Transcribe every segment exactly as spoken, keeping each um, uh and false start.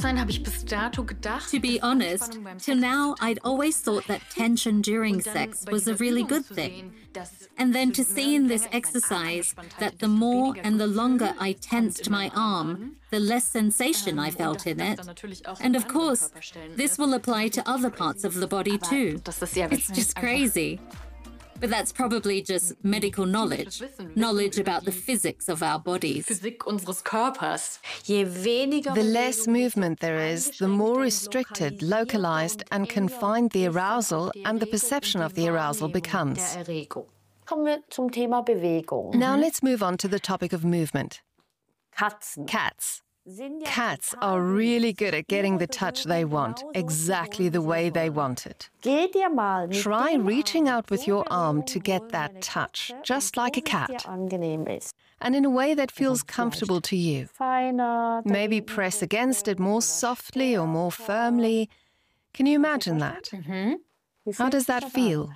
To be honest, till now I'd always thought that tension during sex was a really good thing. And then to see in this exercise that the more and the longer I tensed my arm, the less sensation I felt in it. And of course, this will apply to other parts of the body too. It's just crazy. But that's probably just medical knowledge, knowledge about the physics of our bodies. The less movement there is, the more restricted, localized and confined the arousal and the perception of the arousal becomes. Now let's move on to the topic of movement. Cats. Cats are really good at getting the touch they want, exactly the way they want it. Try reaching out with your arm to get that touch, just like a cat, and in a way that feels comfortable to you. Maybe press against it more softly or more firmly. Can you imagine that? How does that feel?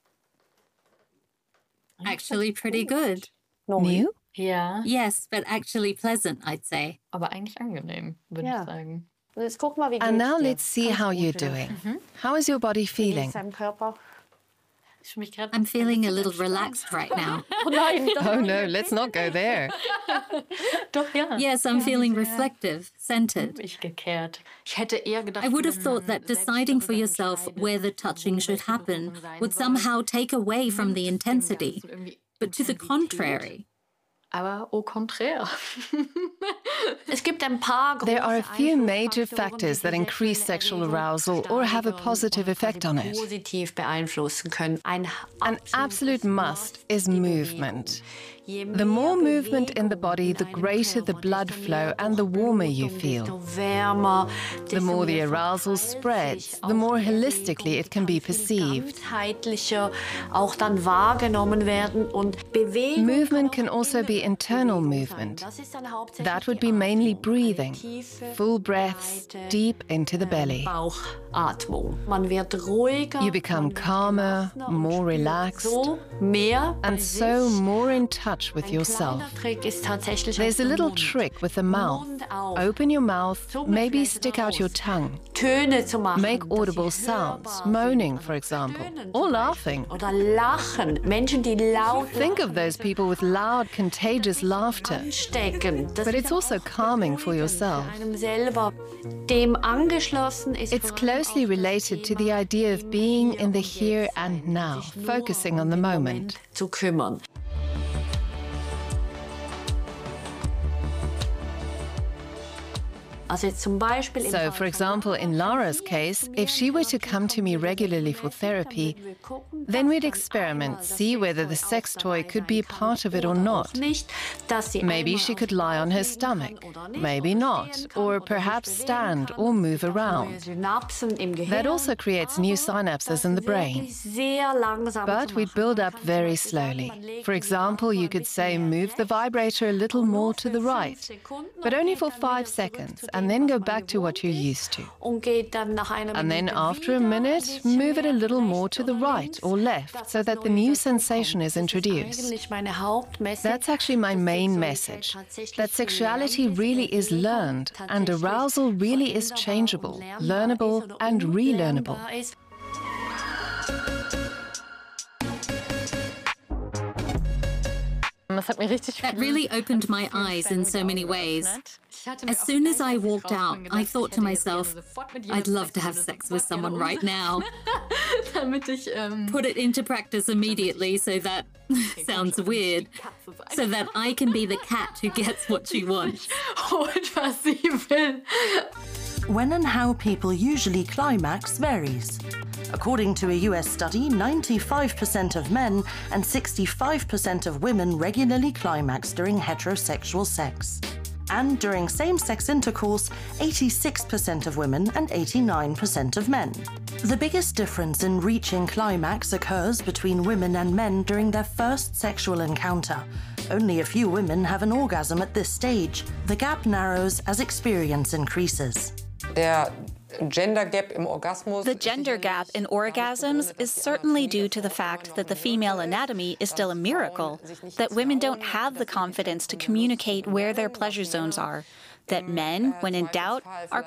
Actually pretty good. New? Ja. Yes, but actually pleasant, I'd say. Aber eigentlich angenehm, würde Ja. ich sagen. And now let's see how you're doing. How is your body feeling? I'm feeling a little relaxed right now. Oh no, let's not go there. Doch, ja. Yes, I'm feeling reflective, centered. Ich gekehrt. I would have thought that deciding for yourself where the touching should happen would somehow take away from the intensity. But to the contrary. Aber au contraire. There are a few major factors that increase sexual arousal or have a positive effect on it. An absolute must is movement. The more movement in the body, the greater the blood flow and the warmer you feel. The more the arousal spreads, the more holistically it can be perceived. Movement can also be internal movement. That would be mainly breathing, full breaths deep into the belly. You become calmer, more relaxed, and so more in touch with yourself. There's a little trick with the mouth. Open your mouth, maybe stick out your tongue. Make audible sounds, moaning, for example, or laughing. Think of those people with loud, contagious laughter. But it's also calming for yourself. It's closely related to the idea of being in the here and now, focusing on the moment. So, for example, in Lara's case, if she were to come to me regularly for therapy, then we'd experiment, see whether the sex toy could be a part of it or not. Maybe she could lie on her stomach, maybe not, or perhaps stand or move around. That also creates new synapses in the brain. But we'd build up very slowly. For example, you could say, move the vibrator a little more to the right, but only for five seconds. And then go back to what you're used to. And then after a minute, move it a little more to the right or left so that the new sensation is introduced. That's actually my main message, that sexuality really is learned and arousal really is changeable, learnable and relearnable. That really opened my eyes in so many ways. As soon as I walked out, I thought to myself, I'd love to have sex with someone right now. Put it into practice immediately so that, sounds weird, so that I can be the cat who gets what she wants. When and how people usually climax varies. According to a U S study, ninety-five percent of men and sixty-five percent of women regularly climax during heterosexual sex. And during same-sex intercourse, eighty-six percent of women and eighty-nine percent of men. The biggest difference in reaching climax occurs between women and men during their first sexual encounter. Only a few women have an orgasm at this stage. The gap narrows as experience increases. The gender gap in orgasms is certainly due to the fact that the female anatomy is still a miracle, that women don't have the confidence to communicate where their pleasure zones are, that men, when in doubt, are